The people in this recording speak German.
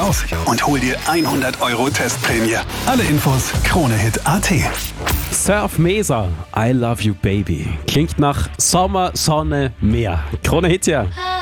aus und hol dir 100 € Testprämie. Alle Infos kronehit.at. Surf Mesa, I Love You Baby. Klingt nach Sommer, Sonne, Meer. Krone Hit ja.